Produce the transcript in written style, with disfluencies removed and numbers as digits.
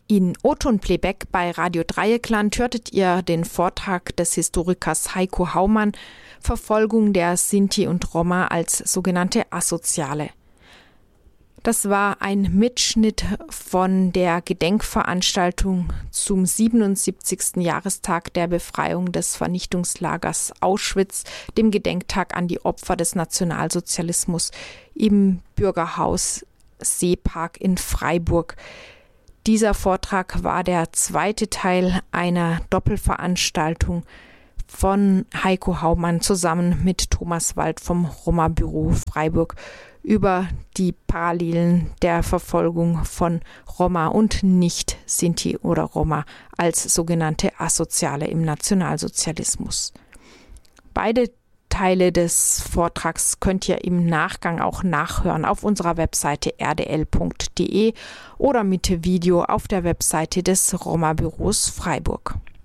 In O-Ton-Playback bei Radio Dreieckland hörtet ihr den Vortrag des Historikers Heiko Haumann, Verfolgung der Sinti und Roma als sogenannte Asoziale. Das war ein Mitschnitt von der Gedenkveranstaltung zum 77. Jahrestag der Befreiung des Vernichtungslagers Auschwitz, dem Gedenktag an die Opfer des Nationalsozialismus im Bürgerhaus Seepark in Freiburg. Dieser Vortrag war der zweite Teil einer Doppelveranstaltung von Heiko Haumann zusammen mit Thomas Wald vom Roma-Büro Freiburg über die Parallelen der Verfolgung von Roma und Nicht-Sinti oder Roma als sogenannte Asoziale im Nationalsozialismus. Beide Teile des Vortrags könnt ihr im Nachgang auch nachhören auf unserer Webseite rdl.de oder mit Video auf der Webseite des Roma-Büros Freiburg.